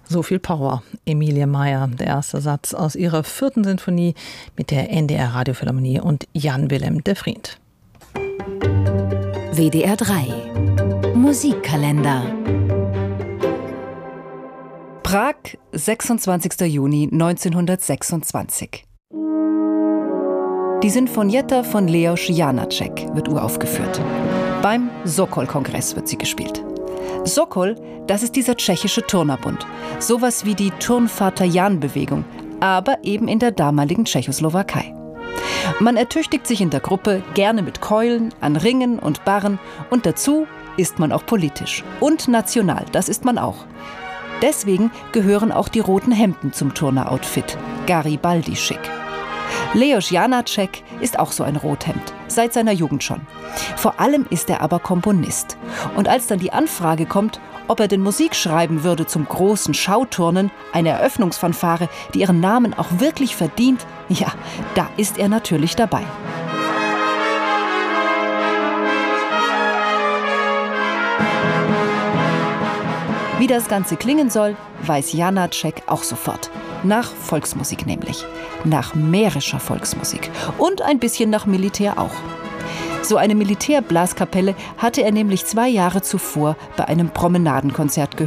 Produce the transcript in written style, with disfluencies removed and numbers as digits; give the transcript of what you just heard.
So viel Power. Emilie Meyer, der erste Satz aus ihrer 4. Sinfonie mit der NDR Radiophilharmonie und Jan Willem de Vriend. WDR 3 Musikkalender. Prag, 26. Juni 1926. Die Sinfonietta von Leos Janáček wird uraufgeführt. Beim Sokol-Kongress wird sie gespielt. Sokol, das ist dieser tschechische Turnerbund. Sowas wie die Turnvater-Jan-Bewegung, aber eben in der damaligen Tschechoslowakei. Man ertüchtigt sich in der Gruppe gerne mit Keulen, an Ringen und Barren und dazu ist man auch politisch. Und national, das ist man auch. Deswegen gehören auch die roten Hemden zum Turner-Outfit, Garibaldi-schick. Leos Janáček ist auch so ein Rothemd, seit seiner Jugend schon. Vor allem ist er aber Komponist. Und als dann die Anfrage kommt, ob er denn Musik schreiben würde zum großen Schauturnen, eine Eröffnungsfanfare, die ihren Namen auch wirklich verdient, ja, da ist er natürlich dabei. Wie das Ganze klingen soll, weiß Janáček auch sofort. Nach Volksmusik nämlich. Nach mährischer Volksmusik. Und ein bisschen nach Militär auch. So eine Militärblaskapelle hatte er nämlich 2 Jahre zuvor bei einem Promenadenkonzert gehört.